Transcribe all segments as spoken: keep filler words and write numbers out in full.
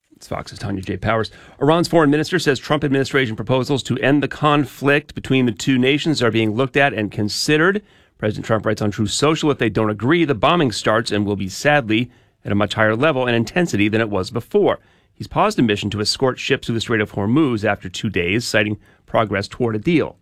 It's Fox's Tanya J. Powers. Iran's foreign minister says Trump administration proposals to end the conflict between the two nations are being looked at and considered. President Trump writes on Truth Social, if they don't agree, the bombing starts and will be, sadly, at a much higher level and intensity than it was before. He's paused a mission to escort ships through the Strait of Hormuz after two days, citing progress toward a deal.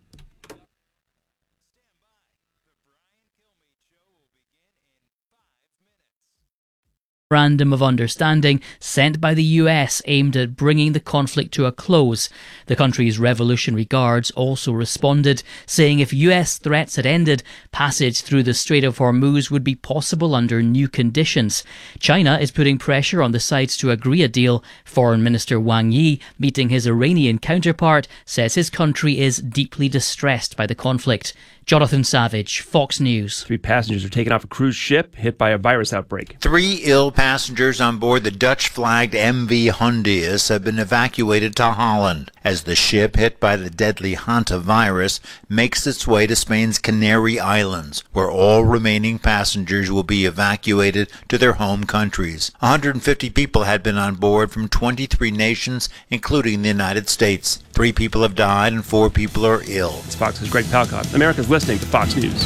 Memorandum of Understanding sent by the U S aimed at bringing the conflict to a close. The country's Revolutionary Guards also responded, saying if U S threats had ended, passage through the Strait of Hormuz would be possible under new conditions. China is putting pressure on the sides to agree a deal. Foreign Minister Wang Yi, meeting his Iranian counterpart, says his country is deeply distressed by the conflict. Jonathan Savage, Fox News. Three passengers are taken off a cruise ship hit by a virus outbreak. Three ill passengers on board the Dutch-flagged M V Hondius have been evacuated to Holland as the ship hit by the deadly hantavirus makes its way to Spain's Canary Islands, where all remaining passengers will be evacuated to their home countries. one hundred fifty people had been on board from twenty-three nations, including the United States. Three people have died and four people are ill. It's Fox's Greg Palcott. America's listening to Fox News.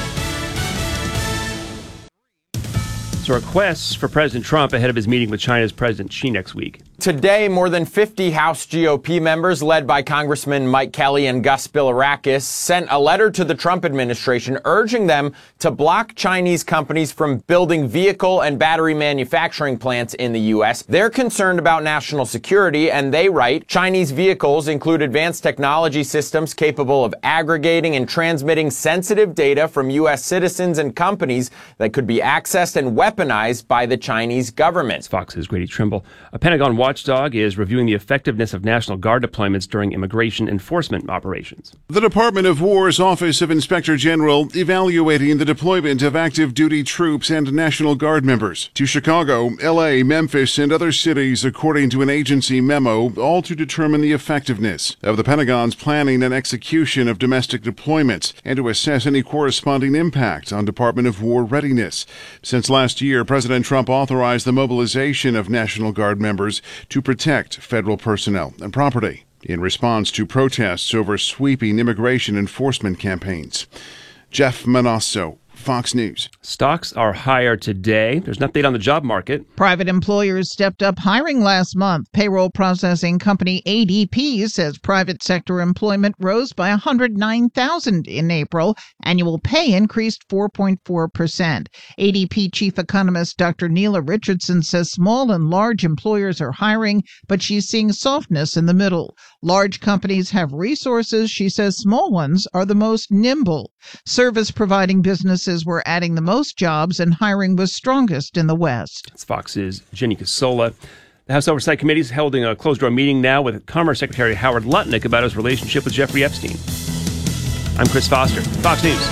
So requests for President Trump ahead of his meeting with China's President Xi next week. Today, more than fifty House G O P members, led by Congressman Mike Kelly and Gus Bilirakis, sent a letter to the Trump administration urging them to block Chinese companies from building vehicle and battery manufacturing plants in the U S. They're concerned about national security, and they write, Chinese vehicles include advanced technology systems capable of aggregating and transmitting sensitive data from U S citizens and companies that could be accessed and weaponized by the Chinese government. It's Fox's Grady Trimble. A Pentagon watchdog is reviewing the effectiveness of National Guard deployments during immigration enforcement operations. The Department of War's Office of Inspector General evaluating the deployment of active duty troops and National Guard members to Chicago, L A, Memphis, and other cities, according to an agency memo, all to determine the effectiveness of the Pentagon's planning and execution of domestic deployments and to assess any corresponding impact on Department of War readiness. Since last year, President Trump authorized the mobilization of National Guard members to protect federal personnel and property in response to protests over sweeping immigration enforcement campaigns. Jeff Manasso, Fox News. Stocks are higher today. There's an update on the job market. Private employers stepped up hiring last month. Payroll processing company A D P says private sector employment rose by one hundred nine thousand in April. Annual pay increased four point four percent. A D P chief economist Doctor Neela Richardson says small and large employers are hiring, but she's seeing softness in the middle. Large companies have resources. She says small ones are the most nimble. Service-providing businesses were adding the most jobs, and hiring was strongest in the West. It's Fox's Jenny Casola. The House Oversight Committee is holding a closed-door meeting now with Commerce Secretary Howard Lutnick about his relationship with Jeffrey Epstein. I'm Chris Foster, Fox News.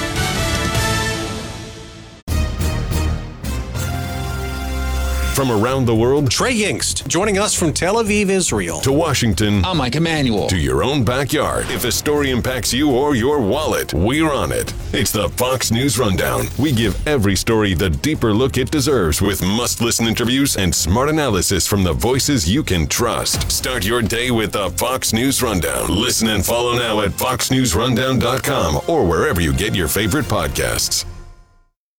From around the world, Trey Yingst, joining us from Tel Aviv, Israel. To Washington. I'm Mike Emanuel. To your own backyard. If a story impacts you or your wallet, we're on it. It's the Fox News Rundown. We give every story the deeper look it deserves with must-listen interviews and smart analysis from the voices you can trust. Start your day with the Fox News Rundown. Listen and follow now at fox news rundown dot com or wherever you get your favorite podcasts.